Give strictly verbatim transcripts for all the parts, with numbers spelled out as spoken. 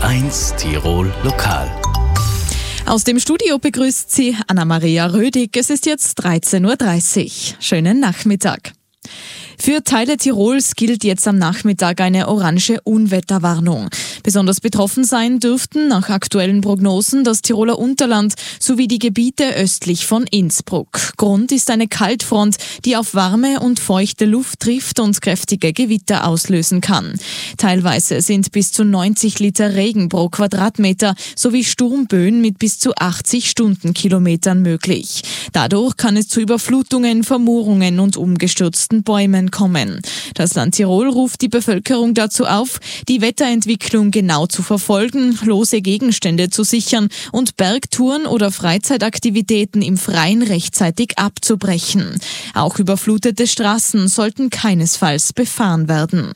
eins Tirol Lokal. Aus dem Studio begrüßt Sie Anna-Maria Rödig. Es ist jetzt dreizehn Uhr dreißig. Schönen Nachmittag. Für Teile Tirols gilt jetzt am Nachmittag eine orange Unwetterwarnung. Besonders betroffen sein dürften nach aktuellen Prognosen das Tiroler Unterland sowie die Gebiete östlich von Innsbruck. Grund ist eine Kaltfront, die auf warme und feuchte Luft trifft und kräftige Gewitter auslösen kann. Teilweise sind bis zu neunzig Liter Regen pro Quadratmeter sowie Sturmböen mit bis zu achtzig Stundenkilometern möglich. Dadurch kann es zu Überflutungen, Vermoorungen und umgestürzten Bäumen kommen. Das Land Tirol ruft die Bevölkerung dazu auf, die Wetterentwicklung genau zu verfolgen, lose Gegenstände zu sichern und Bergtouren oder Freizeitaktivitäten im Freien rechtzeitig abzubrechen. Auch überflutete Straßen sollten keinesfalls befahren werden.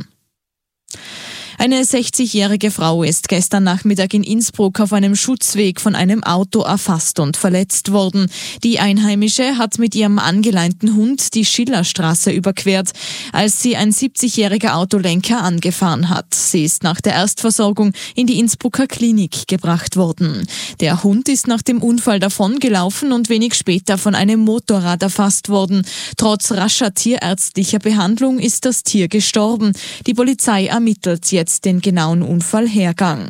Eine sechzigjährige Frau ist gestern Nachmittag in Innsbruck auf einem Schutzweg von einem Auto erfasst und verletzt worden. Die Einheimische hat mit ihrem angeleinten Hund die Schillerstraße überquert, als sie ein siebzigjähriger Autolenker angefahren hat. Sie ist nach der Erstversorgung in die Innsbrucker Klinik gebracht worden. Der Hund ist nach dem Unfall davongelaufen und wenig später von einem Motorrad erfasst worden. Trotz rascher tierärztlicher Behandlung ist das Tier gestorben. Die Polizei ermittelt jetzt den genauen Unfallhergang.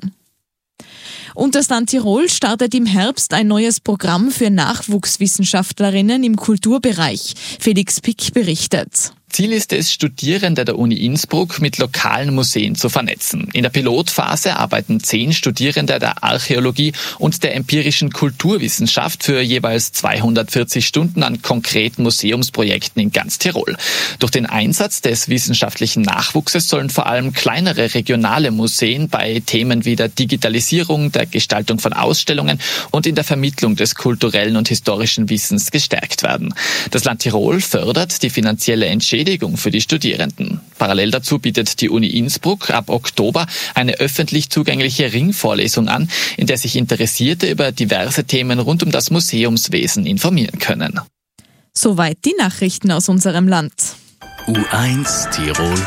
Und das Land Tirol startet im Herbst ein neues Programm für Nachwuchswissenschaftlerinnen im Kulturbereich. Felix Pick berichtet. Ziel ist es, Studierende der Uni Innsbruck mit lokalen Museen zu vernetzen. In der Pilotphase arbeiten zehn Studierende der Archäologie und der empirischen Kulturwissenschaft für jeweils zweihundertvierzig Stunden an konkreten Museumsprojekten in ganz Tirol. Durch den Einsatz des wissenschaftlichen Nachwuchses sollen vor allem kleinere regionale Museen bei Themen wie der Digitalisierung, der Gestaltung von Ausstellungen und in der Vermittlung des kulturellen und historischen Wissens gestärkt werden. Das Land Tirol fördert die finanzielle Entschädigung für die Studierenden. Parallel dazu bietet die Uni Innsbruck ab Oktober eine öffentlich zugängliche Ringvorlesung an, in der sich Interessierte über diverse Themen rund um das Museumswesen informieren können. Soweit die Nachrichten aus unserem Land. U eins Tirol